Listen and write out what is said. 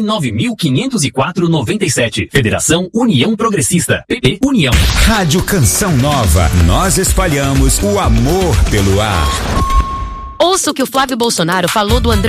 99504-97. Federação União Progressista. PP União. Rádio Canção Nova. Nós espalhamos o amor pelo ar. Ouça o que o Flávio Bolsonaro falou do André